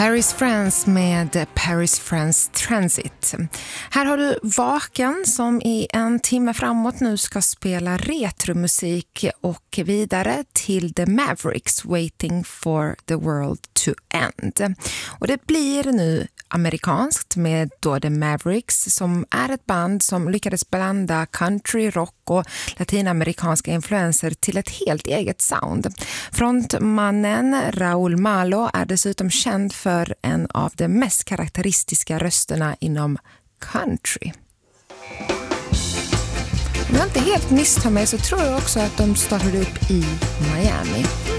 Paris Friends med Paris Friends Transit. Här har du Vaken som i en timme framåt nu ska spela retromusik och vidare till The Mavericks Waiting for the World to End. Och det blir nu amerikanskt med då The Mavericks som är ett band som lyckades blanda country, rock och latinamerikanska influenser till ett helt eget sound. Frontmannen Raúl Malo är dessutom känd för en av de mest karaktäristiska rösterna inom country. Om jag inte helt misstar mig så tror jag också att de startade upp i Miami.